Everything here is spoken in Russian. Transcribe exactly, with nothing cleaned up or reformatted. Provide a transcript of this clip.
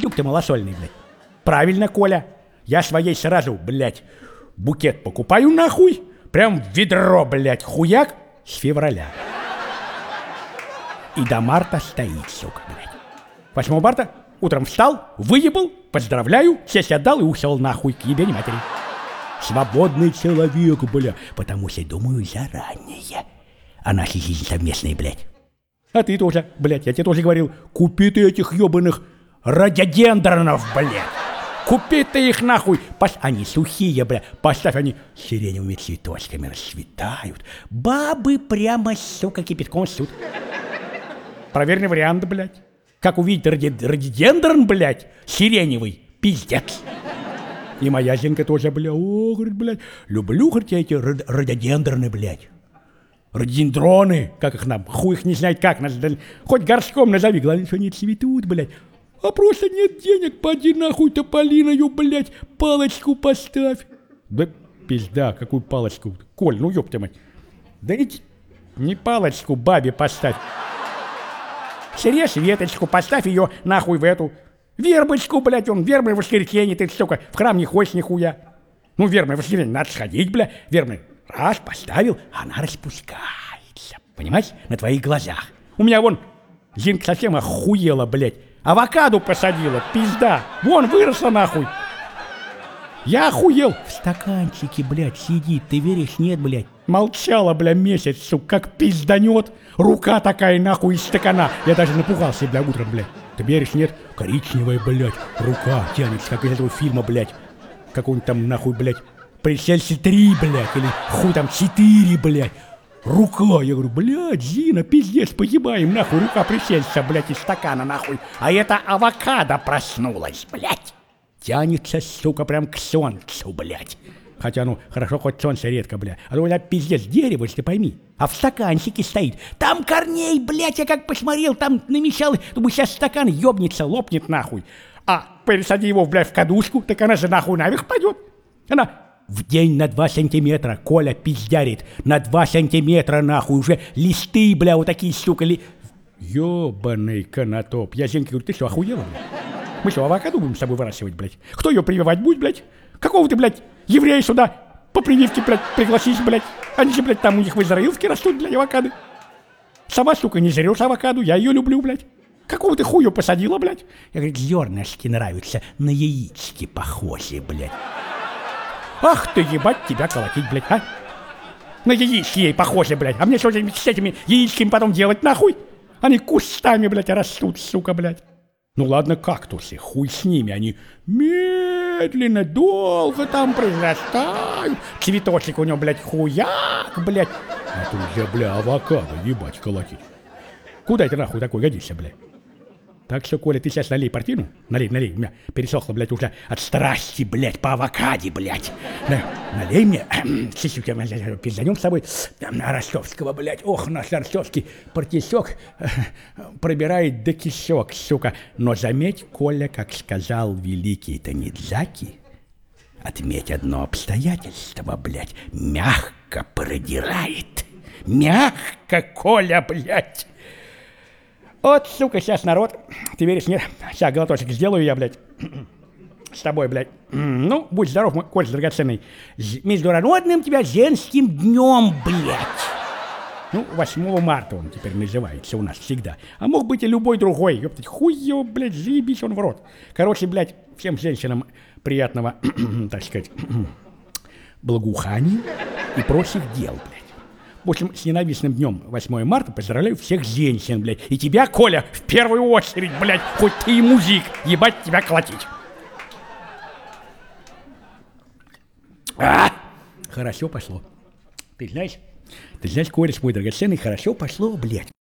пиздюк ты малосольный, блядь. Правильно, Коля. Я своей сразу, блядь, букет покупаю нахуй. Прям в ведро, блядь, хуяк с февраля. И до марта стоит, сука, блядь. восьмого марта утром встал, выебал, поздравляю, сесть отдал и ушел нахуй к ебени матери. Свободный человек, бля, потому что думаю заранее о нашей жизни совместной, блядь. А ты тоже, блядь, я тебе тоже говорил, купи ты этих ебаных рододендронов, блядь. Купи ты их нахуй. Пос... Они сухие, бля. Поставь, они сиреневыми цветочками расцветают. Бабы прямо, сука, кипятком ссут. Проверенный вариант, блядь. Как увидеть роди... рододендрон, блядь, сиреневый, пиздец. И моя Зинка тоже, бля, о, говорит, блядь, люблю, говорит, я эти род... рододендроны, блядь. Рододендроны, как их нам, хуй их не знает как, хоть горшком назови, главное, что они цветут, блядь. А просто нет денег, поди нахуй тополиною, блядь, палочку поставь. Да пизда, какую палочку? Коль, ну ёпта мать. Да не, не палочку бабе поставь. Срежь веточку, поставь ее нахуй в эту. Вербочку, блядь, он, вербное воскресенье, ты, сука, в храм не ходишь нихуя. Ну, вербное воскресенье, надо сходить, бля, вербное. Раз, поставил, она распускается. Понимаешь, на твоих глазах. У меня вон, Зинка совсем охуела, блядь. Авокадо посадила, пизда. Вон, выросла нахуй. Я охуел. В стаканчике, блядь, сидит. Ты веришь? Нет, блядь. Молчала, бля, месяц, сука, как пизданет. Рука такая, нахуй, из стакана. Я даже напугался, бля, утром, блядь. Ты веришь? Нет? Коричневая, блядь, рука тянется, как из этого фильма, блядь. Какой-нибудь там, нахуй, блядь, Пришельцы три, блядь, или хуй там четыре, блядь. Рука, я говорю, блядь, Зина, пиздец, погибаем, нахуй, рука пришельца, блядь, из стакана, нахуй. А это авокадо проснулась, блядь. Тянется, сука, прям к солнцу, блядь. Хотя, ну, хорошо, хоть солнце редко, блядь. А то, блядь, пиздец, дерево, если ты пойми. А в стаканчике стоит. Там корней, блядь, я как посмотрел, там намечал. Думаю, сейчас стакан ёбнется, лопнет, нахуй. А пересади его, блядь, в кадушку, так она же, нахуй, наверх пойдет. Она... В день на два сантиметра, Коля пиздярит, на два сантиметра, нахуй, уже листы, бля, вот такие, сука, ли... Ёбаный канатоп. Я Зинке говорю, ты что, охуела, блядь? Мы что, авокадо будем с тобой выращивать, блядь? Кто ее прививать будет, блядь? Какого ты, блядь, еврея сюда по прививке, блядь, пригласись, блядь? Они же, блядь, там у них в Израилске растут, блядь, авокадо. Сама, сука, не жрешь авокадо, я ее люблю, блядь. Какого ты хую посадила, блядь? Я говорю, зернышки нравятся, на яички похожи, блядь. Ах ты, ебать, тебя колотить, блядь, а? На яички ей похоже, блядь. А мне что с этими яичками потом делать, нахуй? Они кустами, блядь, растут, сука, блядь. Ну ладно, кактусы, хуй с ними. Они медленно, долго там произрастают. Цветочек у него, блядь, хуяк, блядь. А тут же, бля, авокадо, ебать, колотить. Куда это нахуй такой годишься, блядь? Так что, Коля, ты сейчас налей портину. Налей, налей. У меня пересохло, блядь, уже от страсти, блядь, по авокаде, блядь. На, налей мне. Чуть-чуть пизданем с тобой. Ростовского, блядь. Ох, наш ростовский партисек пробирает до кишок, сука. Но заметь, Коля, как сказал великий Танидзаки, отметь одно обстоятельство, блядь. Мягко продирает. Мягко, Коля, блядь. Вот, сука, сейчас народ, ты веришь, нет? Сейчас глоточек сделаю я, блядь, с тобой, блядь. Ну, будь здоров, мой Коль драгоценный. Международным тебя женским днем, блядь. Ну, восьмого марта он теперь называется у нас всегда. А мог быть и любой другой, ёптать, хуй его, блядь, заебись он в рот. Короче, блядь, всем женщинам приятного, так сказать, благоухания и прочих дел, блядь. В общем, с ненавистным днем восьмого марта поздравляю всех женщин, блядь. И тебя, Коля, в первую очередь, блядь, хоть ты и музик, ебать тебя колотить. А! Хорошо пошло. Ты знаешь, ты знаешь, Коля, мой драгоценный, хорошо пошло, блядь.